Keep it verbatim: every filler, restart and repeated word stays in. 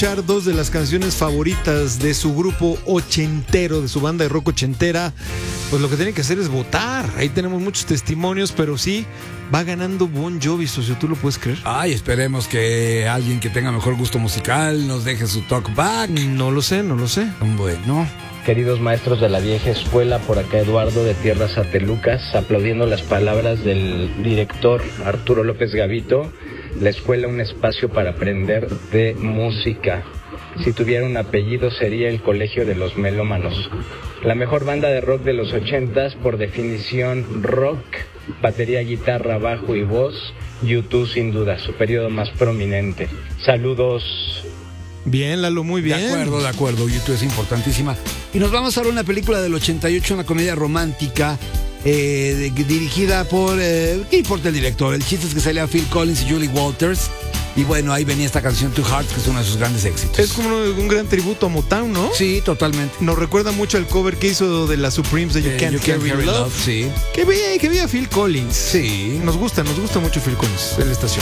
Dos de las canciones favoritas de su grupo ochentero, de su banda de rock ochentera, pues lo que tienen que hacer es votar. Ahí tenemos muchos testimonios, pero sí, va ganando Bon Jovi, socio, ¿tú lo puedes creer? Ay, esperemos que alguien que tenga mejor gusto musical nos deje su talk back. No lo sé, no lo sé. Bueno. Queridos maestros de la vieja escuela, por acá Eduardo de Tierras Satelucas, aplaudiendo las palabras del director Arturo López Gavito. La escuela, un espacio para aprender de música. Si tuviera un apellido sería el Colegio de los Melómanos. La mejor banda de rock de los ochentas, por definición rock, batería, guitarra, bajo y voz. U dos sin duda, su periodo más prominente. Saludos. Bien, Lalo, muy bien. De acuerdo, de acuerdo, U dos es importantísima. Y nos vamos a ver una película del ochenta y ocho, una comedia romántica, eh, de, dirigida por, eh, ¿qué importa el director? El chiste es que salía Phil Collins y Julie Walters. Y bueno, ahí venía esta canción Two Hearts, que es uno de sus grandes éxitos. Es como un gran tributo a Motown, ¿no? Sí, totalmente. Nos recuerda mucho al cover que hizo de las Supremes de You Eh, Can't, You Can't Carry Carry Love. Love, sí. Que veía, que veía Phil Collins. Sí. Nos gusta, nos gusta mucho Phil Collins en la estación.